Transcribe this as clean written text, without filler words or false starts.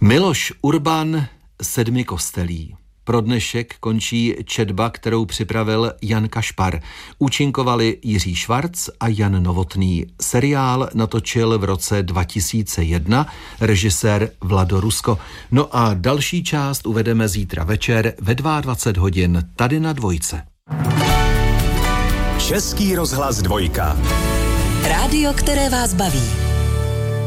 Miloš Urban, 7 kostelí. Pro dnešek končí četba, kterou připravil Jan Kašpar. Účinkovali Jiří Švarc a Jan Novotný. Seriál natočil v roce 2001 režisér Vlado Rusko. No a další část uvedeme zítra večer ve 22 hodin tady na Dvojce. Český rozhlas Dvojka. Rádio, které vás baví.